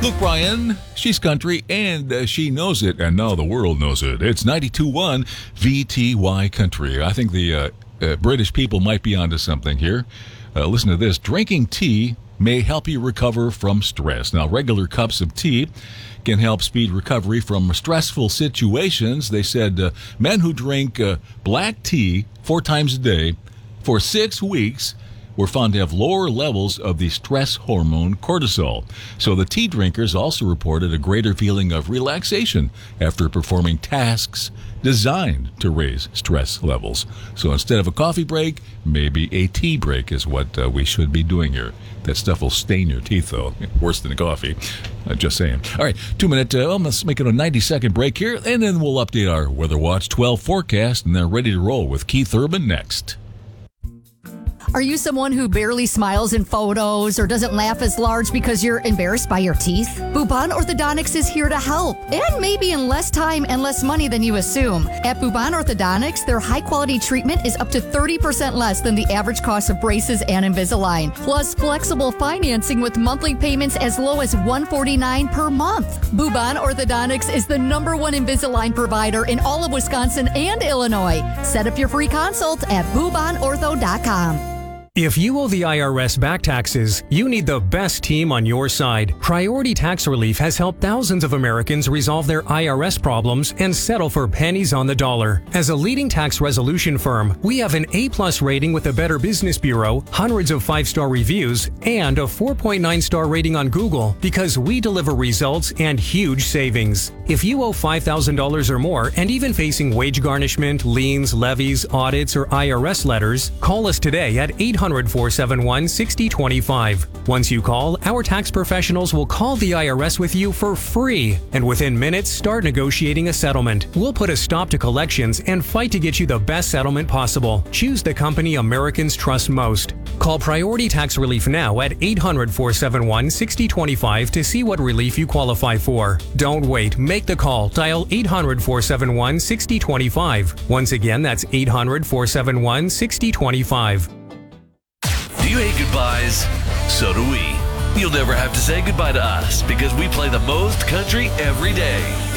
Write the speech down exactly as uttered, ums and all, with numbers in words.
Luke Bryan, she's country, and uh, she knows it, and now the world knows it. It's ninety-two point one V T Y Country. I think the uh, uh, British people might be onto something here. Uh, listen to this. Drinking tea may help you recover from stress. Now, regular cups of tea can help speed recovery from stressful situations. They said uh, men who drink uh, black tea four times a day for six weeks were found to have lower levels of the stress hormone cortisol. So the tea drinkers also reported a greater feeling of relaxation after performing tasks designed to raise stress levels. So instead of a coffee break, maybe a tea break is what uh, we should be doing here. That stuff will stain your teeth, though. Worse than a coffee. Uh, just saying. All right, two-minute, uh, well, let's make it a ninety-second break here, and then we'll update our Weather Watch twelve forecast, and then ready to roll with Keith Urban next. Are you someone who barely smiles in photos or doesn't laugh as large because you're embarrassed by your teeth? Bhuban Orthodontics is here to help, and maybe in less time and less money than you assume. At Bhuban Orthodontics, their high-quality treatment is up to thirty percent less than the average cost of braces and Invisalign, plus flexible financing with monthly payments as low as one hundred forty-nine dollars per month. Bhuban Orthodontics is the number one Invisalign provider in all of Wisconsin and Illinois. Set up your free consult at bhuban ortho dot com. If you owe the I R S back taxes, you need the best team on your side. Priority Tax Relief has helped thousands of Americans resolve their I R S problems and settle for pennies on the dollar. As a leading tax resolution firm, we have an A-plus rating with the Better Business Bureau, hundreds of five-star reviews, and a four point nine star rating on Google because we deliver results and huge savings. If you owe five thousand dollars or more and even facing wage garnishment, liens, levies, audits, or I R S letters, call us today at eight hundred, four seven one, six zero two five. Once you call, our tax professionals will call the I R S with you for free, and within minutes start negotiating a settlement. We'll put a stop to collections and fight to get you the best settlement possible. Choose the company Americans trust most. Call Priority Tax Relief now at eight hundred, four seven one, six zero two five to see what relief you qualify for. Don't wait. Make the call. Dial eight hundred, four seven one, six zero two five. Once again, that's eight hundred, four seven one, six zero two five. Do you hate goodbyes? So do we. You'll never have to say goodbye to us because we play the most country every day.